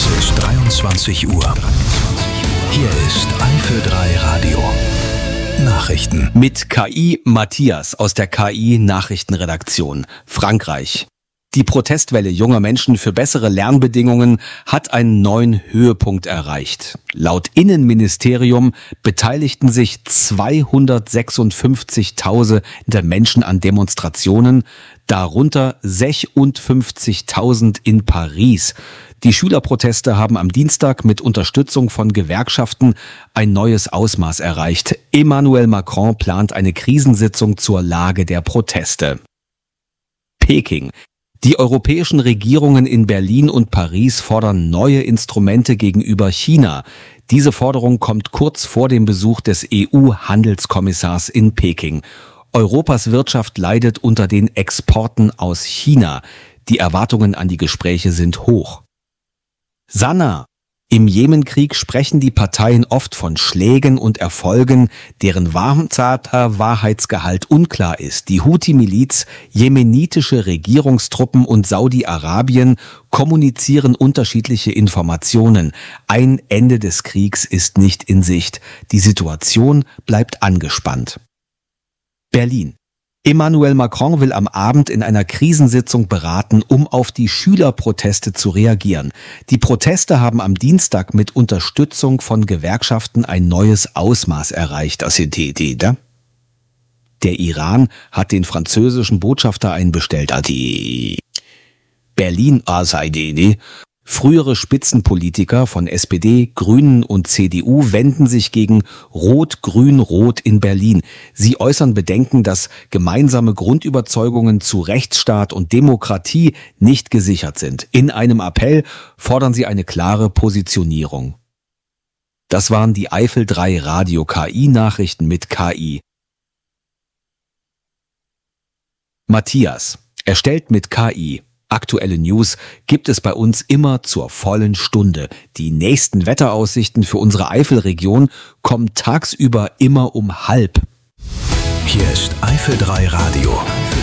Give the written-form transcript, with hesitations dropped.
Es ist 23 Uhr. Hier ist Eifel 3 Radio. Nachrichten. Mit KI Matthias aus der KI Nachrichtenredaktion. Frankreich. Die Protestwelle junger Menschen für bessere Lernbedingungen hat einen neuen Höhepunkt erreicht. Laut Innenministerium beteiligten sich 256.000 Menschen an Demonstrationen, darunter 56.000 in Paris. Die Schülerproteste haben am Dienstag mit Unterstützung von Gewerkschaften ein neues Ausmaß erreicht. Emmanuel Macron plant eine Krisensitzung zur Lage der Proteste. Peking. Die europäischen Regierungen in Berlin und Paris fordern neue Instrumente gegenüber China. Diese Forderung kommt kurz vor dem Besuch des EU-Handelskommissars in Peking. Europas Wirtschaft leidet unter den Exporten aus China. Die Erwartungen an die Gespräche sind hoch. Sanaa. Im Jemenkrieg sprechen die Parteien oft von Schlägen und Erfolgen, deren Wahrheitsgehalt unklar ist. Die Houthi-Miliz, jemenitische Regierungstruppen und Saudi-Arabien kommunizieren unterschiedliche Informationen. Ein Ende des Kriegs ist nicht in Sicht. Die Situation bleibt angespannt. Berlin. Emmanuel Macron will am Abend in einer Krisensitzung beraten, um auf die Schülerproteste zu reagieren. Die Proteste haben am Dienstag mit Unterstützung von Gewerkschaften ein neues Ausmaß erreicht. Der Iran hat den französischen Botschafter einbestellt. Berlin. Frühere Spitzenpolitiker von SPD, Grünen und CDU wenden sich gegen Rot-Grün-Rot in Berlin. Sie äußern Bedenken, dass gemeinsame Grundüberzeugungen zu Rechtsstaat und Demokratie nicht gesichert sind. In einem Appell fordern sie eine klare Positionierung. Das waren die Eifel 3 Radio KI Nachrichten mit KI. Matthias. Erstellt mit KI. Aktuelle News gibt es bei uns immer zur vollen Stunde. Die nächsten Wetteraussichten für unsere Eifelregion kommen tagsüber immer um 12:30. Hier ist Eifel 3 Radio.